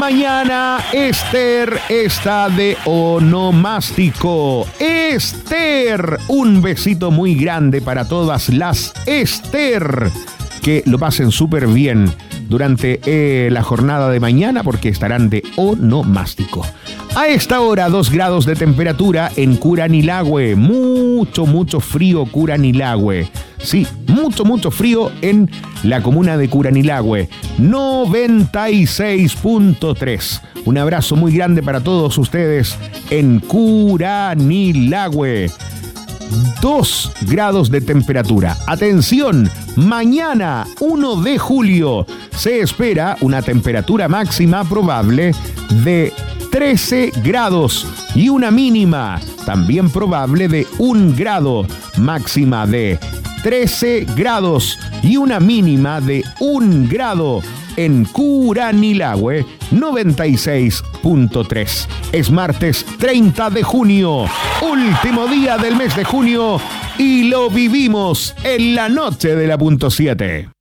Mañana Esther está de onomástico. Esther, un besito muy grande para todas las Esther. Que lo pasen súper bien durante la jornada de mañana porque estarán de onomástico. A esta hora, 2 grados de temperatura en Curanilahue. Mucho frío Curanilahue. Sí, mucho frío en la comuna de Curanilahue. 96.3. Un abrazo muy grande para todos ustedes en Curanilahue. 2 grados de temperatura. Atención, mañana 1 de julio se espera una temperatura máxima probable de 13 grados y una mínima también probable de 1 grado, máxima de 13 grados y una mínima de 1 grado en Curanilahue 96.3. Es martes 30 de junio, último día del mes de junio y lo vivimos en la noche de la .7.